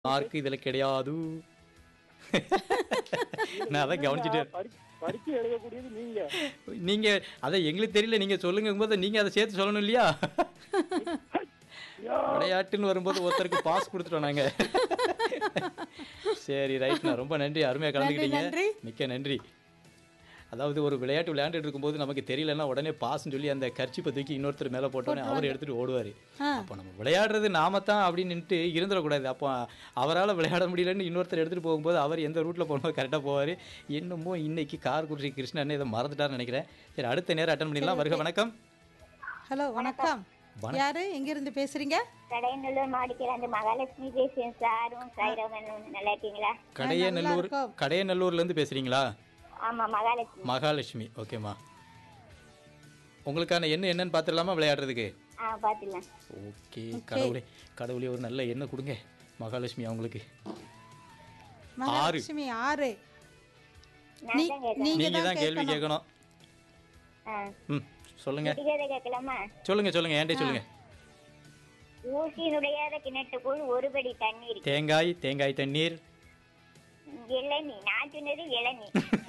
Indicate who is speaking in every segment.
Speaker 1: Mark இதுல கிடையாது. நான் அதான் கவனிச்சுட்டே
Speaker 2: பரீட்சை எழுதக்கூடியது நீங்க.
Speaker 1: நீங்க அத எங்களுக்கு தெரியல, நீங்க சொல்லுங்கும்போது நீங்க அதை சேர்த்து சொல்லணும் இல்லையா? விளையாட்டுன்னு வரும்போது ஒருத்தருக்கு பாஸ் கொடுத்துட்டோம் நாங்க. சரி ரைட்ண்ணா, ரொம்ப நன்றி, அருமையா கலந்துக்கிட்டீங்க,
Speaker 3: நன்றி.
Speaker 1: மிக்க நன்றி. அதாவது ஒரு விளையாட்டு விளையாண்டுட்டு இருக்கும்போது நமக்கு தெரியலன்னா உடனே பாஸ்ன்னு சொல்லி அந்த கர்ச்சிப்பை தூக்கி இன்னொருத்தர் மேலே போட்டோன்னே அவர் எடுத்துட்டு ஓடுவார். அப்போ நம்ம விளையாடுறது நாம தான் அப்படின்னுட்டு இருந்துடக்கூடாது. அப்போ அவரால் விளையாட முடியலன்னு இன்னொருத்தர் எடுத்துகிட்டு போகும்போது அவர் எந்த ரூட்டில் போகணுமோ கரெக்டாக போவார். என்னமோ இன்னைக்கு கார்குடி கிருஷ்ணன் இதை மறந்துட்டார்னு நினைக்கிறேன். சரி, அடுத்த நேரம் அட்டன் பண்ணிடலாம். வருக, வணக்கம்.
Speaker 3: ஹலோ, வணக்கம். யாரு எங்கிருந்து பேசுறீங்க?
Speaker 4: கடையநல்லூர் மாவட்டத்தில் அந்த மகாலட்சுமி பேசுறேன். சாரும் சாயிரவன் நல்லா இருக்கீங்களா?
Speaker 1: கடையநல்லூர்லேருந்து பேசுகிறீங்களா?
Speaker 4: ஆமா, மகாலட்சுமி.
Speaker 1: மகாலட்சுமி, ஓகேம்மா. உங்களுக்கான எண்ணம் என்னன்னு பார்த்துடலாமா விளையாடுறதுக்கு?
Speaker 4: பார்த்துக்கலாம்.
Speaker 1: ஓகே, கடவுளே கடவுளே ஒரு நல்ல எண்ணெய் கொடுங்க மகாலட்சுமி அவங்களுக்கு.
Speaker 3: மகாலட்சுமி 6.
Speaker 1: நீங்க தான் கேள்வி கேட்கணும். சொல்லுங்க
Speaker 4: கேட்கலாமா?
Speaker 1: சொல்லுங்க சொல்லுங்க, ஏன்டே சொல்லுங்க.
Speaker 4: ஊசியினுடையாத கிணற்றுக்குள் ஒருபடி தண்ணீர்.
Speaker 1: தேங்காய் தண்ணீர்.
Speaker 4: இளநீ. நான் சொன்னது இளநீ.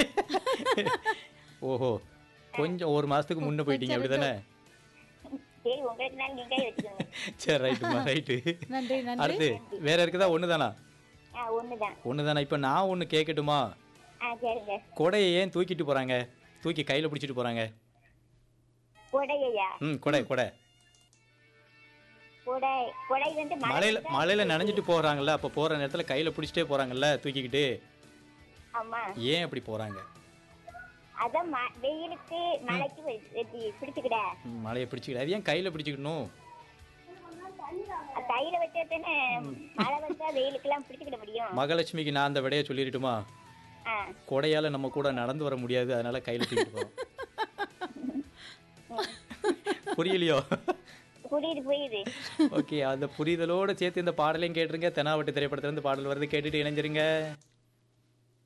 Speaker 1: ஓஹோ, கொஞ்சம் ஒரு மாசத்துக்கு முன்ன போயிட்டீங்க அப்படிதானே?
Speaker 4: சரி, உங்களுக்கு நான் நீங்க வச்சுக்கோங்க.
Speaker 1: சரி, ரைட்டுமா, ரைட்டு.
Speaker 3: நன்றி நன்றி.
Speaker 1: அடுத்து வேற இருக்குதா? ஒண்ணுதானா?
Speaker 4: ஒண்ணுதான்.
Speaker 1: இப்ப நான் ஒண்ணு கேட்கட்டுமா?
Speaker 4: சரிங்க.
Speaker 1: கொடையை ஏன் தூக்கிட்டு போறாங்க? தூக்கி கையில பிடிச்சிட்டு போறாங்க.
Speaker 4: கொடையா?
Speaker 1: கொடை
Speaker 4: கொடை வந்து
Speaker 1: மழையில நனைஞ்சிட்டு போறாங்கல்ல, அப்ப போற நேரத்துல கையில பிடிச்சிட்டே போறாங்கல்ல தூக்கிக்கிட்டு.
Speaker 4: ஆமா.
Speaker 1: ஏன் அப்படி போறாங்க?
Speaker 4: அதான் வெயிலுக்கு மழைக்கு பிடிச்சுக்கிட.
Speaker 1: மழையை பிடிச்சிக்கிட, அது ஏன் கையில பிடிச்சிக்கணும்?
Speaker 4: கையில வச்சாத்தானே மழை வந்தா வெயிலுக்கெல்லாம் பிடிச்சுக்கிட முடியும்.
Speaker 1: மகாலட்சுமிக்கு நான் அந்த விடையை சொல்லிட்டுமா? கொடையால நம்ம கூட நடந்து வர முடியாது, அதனால கையில தூக்கிட்டு போறோம். புரியலையோ?
Speaker 4: புரியுது.
Speaker 1: ஓகே, அந்த புரிதலோட சேர்த்து இந்த பாடலையும் கேட்டுருங்க. தெனாவட்டு திரைப்படத்துல இருந்து பாடல் வருது, கேட்டுட்டு இணைஞ்சிருங்க.